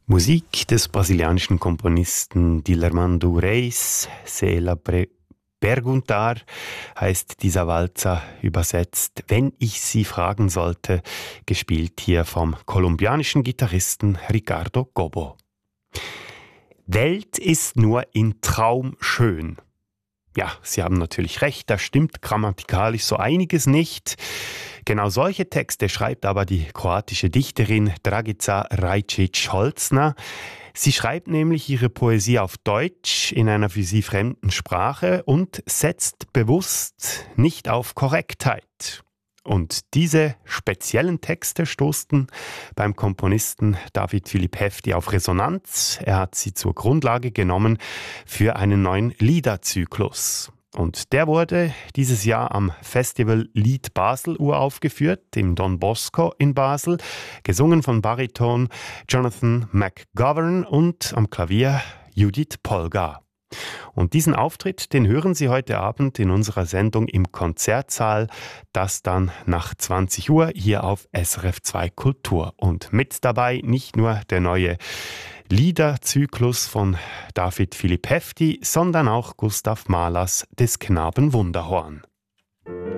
Musik des brasilianischen Komponisten Guilherme Reis, Se la Perguntar heißt dieser Walzer übersetzt, wenn ich Sie fragen sollte, gespielt hier vom kolumbianischen Gitarristen Ricardo Cobo. Welt ist nur in Traum schön. Ja, Sie haben natürlich recht, da stimmt grammatikalisch so einiges nicht. Genau solche Texte schreibt aber die kroatische Dichterin Dragica Rajic-Holzner. Sie schreibt nämlich ihre Poesie auf Deutsch in einer für sie fremden Sprache und setzt bewusst nicht auf Korrektheit. Und diese speziellen Texte stoßten beim Komponisten David Philipp Hefti auf Resonanz. Er hat sie zur Grundlage genommen für einen neuen Liederzyklus. Und der wurde dieses Jahr am Festival Lied Basel uraufgeführt, im Don Bosco in Basel, gesungen von Bariton Jonathan McGovern und am Klavier Judith Polgar. Und diesen Auftritt, den hören Sie heute Abend in unserer Sendung im Konzertsaal, das dann nach 20 Uhr hier auf SRF 2 Kultur. Und mit dabei nicht nur der neue Liederzyklus von David Philipp Hefti, sondern auch Gustav Mahlers Des Knaben Wunderhorn.